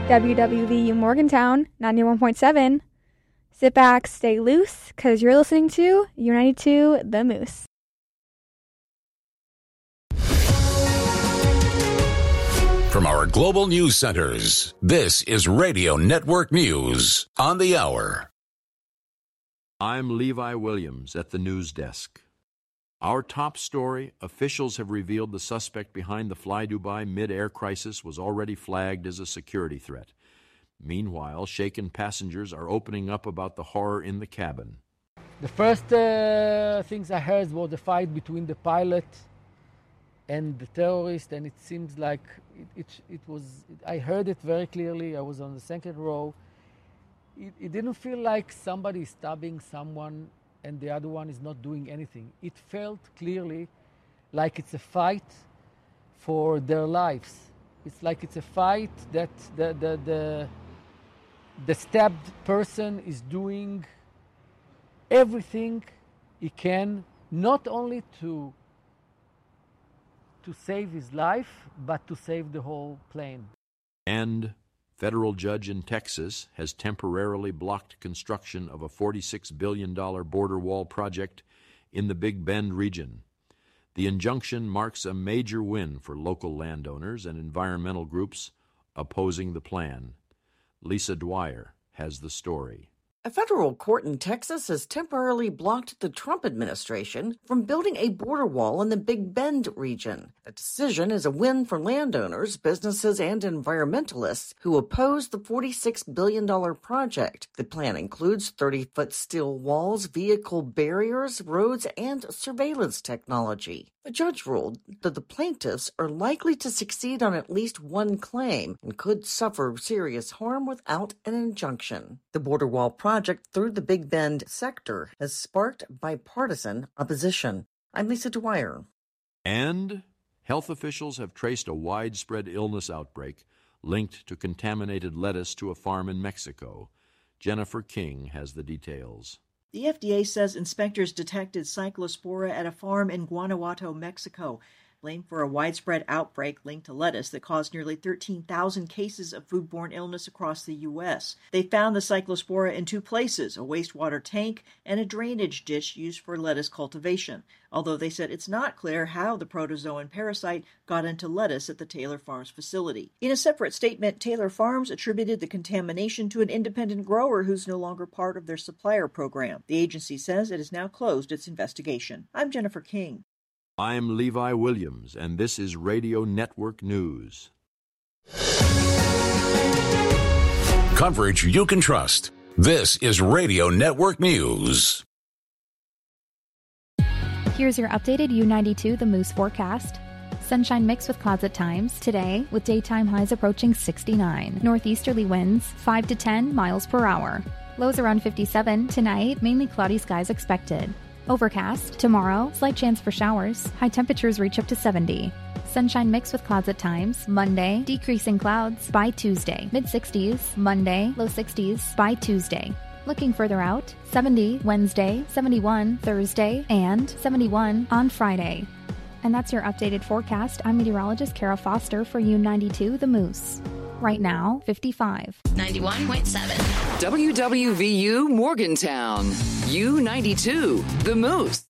WWVU Morgantown, 91.7. Sit back, stay loose, because you're listening to U92 The Moose. From our global news centers, this is Radio Network News on the hour. I'm Levi Williams at the news desk. Our top story, officials have revealed the suspect behind the Fly Dubai mid-air crisis was already flagged as a security threat. Meanwhile, shaken passengers are opening up about the horror in the cabin. The first things I heard was the fight between the pilot and the terrorist, and it seems like it was, I heard it very clearly. I was on the second row. It didn't feel like somebody is stabbing someone and the other one is not doing anything. It felt clearly like it's a fight for their lives. It's like it's a fight that the stabbed person is doing everything he can, not only to save his life, but to save the whole plane. And federal judge in Texas has temporarily blocked construction of a $46 billion border wall project in the Big Bend region. The injunction marks a major win for local landowners and environmental groups opposing the plan. Lisa Dwyer has the story. A federal court in Texas has temporarily blocked the Trump administration from building a border wall in the Big Bend region. The decision is a win for landowners, businesses, and environmentalists who oppose the $46 billion project. The plan includes 30-foot steel walls, vehicle barriers, roads, and surveillance technology. The judge ruled that the plaintiffs are likely to succeed on at least one claim and could suffer serious harm without an injunction. The border wall project through the Big Bend sector has sparked bipartisan opposition. I'm Lisa Dwyer. And health officials have traced a widespread illness outbreak linked to contaminated lettuce to a farm in Mexico. Jennifer King has the details. The FDA says inspectors detected cyclospora at a farm in Guanajuato, Mexico, blamed for a widespread outbreak linked to lettuce that caused nearly 13,000 cases of foodborne illness across the U.S. They found the cyclospora in two places, a wastewater tank and a drainage ditch used for lettuce cultivation, although they said it's not clear how the protozoan parasite got into lettuce at the Taylor Farms facility. In a separate statement, Taylor Farms attributed the contamination to an independent grower who's no longer part of their supplier program. The agency says it has now closed its investigation. I'm Jennifer King. I'm Levi Williams, and this is Radio Network News. Coverage you can trust. This is Radio Network News. Here's your updated U92 The Moose forecast. Sunshine mixed with clouds at times today, with daytime highs approaching 69. Northeasterly winds 5 to 10 miles per hour. Lows around 57 tonight, mainly cloudy skies expected. Overcast. Tomorrow, slight chance for showers. High temperatures reach up to 70. Sunshine mixed with clouds at times. Monday, decreasing clouds by Tuesday. Mid-60s. Monday, low 60s by Tuesday. Looking further out, 70 Wednesday, 71 Thursday, and 71 on Friday. And that's your updated forecast. I'm meteorologist Kara Foster for U92 The Moose. Right now, 55. 91.7. WWVU Morgantown. U92 The Moose.